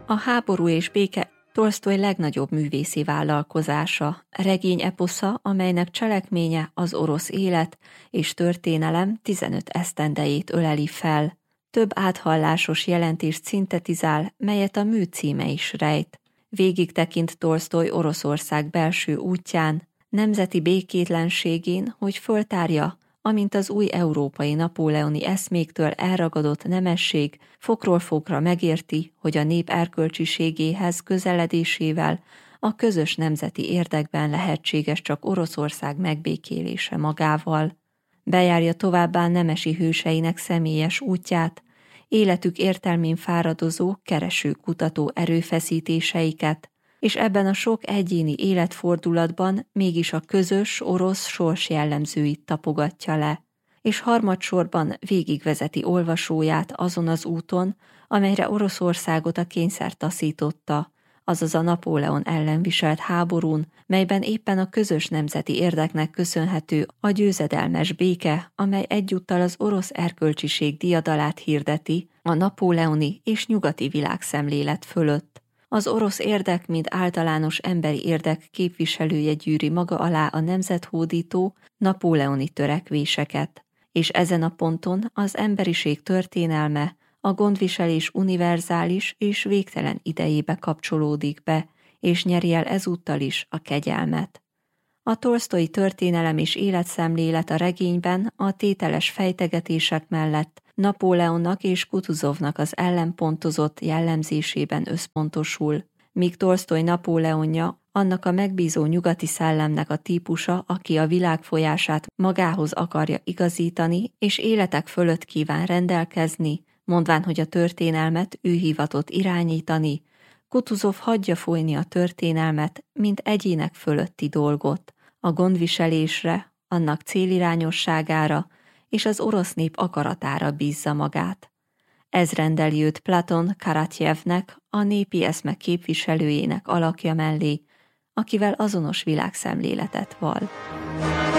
A háború és béke Tolsztoj legnagyobb művészi vállalkozása, regényeposza, amelynek cselekménye az orosz élet és történelem 15 esztendejét öleli fel. Több áthallásos jelentést szintetizál, melyet a mű címe is rejt. Végig tekint Tolsztoj Oroszország belső útján, nemzeti békétlenségén, hogy föltárja, amint az új európai napóleoni eszméktől elragadott nemesség fokról fokra megérti, hogy a nép erkölcsiségéhez közeledésével a közös nemzeti érdekben lehetséges csak Oroszország megbékélése magával. Bejárja továbbá nemesi hőseinek személyes útját, életük értelmén fáradozó, kereső kutató erőfeszítéseiket, és ebben a sok egyéni életfordulatban mégis a közös orosz sors jellemzőit tapogatja le, és harmadsorban végigvezeti olvasóját azon az úton, amelyre Oroszországot a kényszer taszította, azaz a Napóleon ellen viselt háborún, melyben éppen a közös nemzeti érdeknek köszönhető a győzedelmes béke, amely egyúttal az orosz erkölcsiség diadalát hirdeti a napóleoni és nyugati világszemlélet fölött. Az orosz érdek, mint általános emberi érdek képviselője gyűri maga alá a nemzethódító napóleoni törekvéseket, és ezen a ponton az emberiség történelme a gondviselés univerzális és végtelen idejébe kapcsolódik be, és nyeri el ezúttal is a kegyelmet. A tolsztoji történelem és életszemlélet a regényben a tételes fejtegetések mellett Napóleonnak és Kutuzovnak az ellenpontozott jellemzésében összpontosul, míg Tolsztoj Napóleonja annak a megbízó nyugati szellemnek a típusa, aki a világ folyását magához akarja igazítani, és életek fölött kíván rendelkezni, mondván, hogy a történelmet ő hivatott irányítani, Kutuzov hagyja folyni a történelmet, mint egyének fölötti dolgot, a gondviselésre, annak célirányosságára és az orosz nép akaratára bízza magát. Ez rendeli őt Platon Karatjevnek, a népi eszme képviselőjének alakja mellé, akivel azonos világszemléletet vall.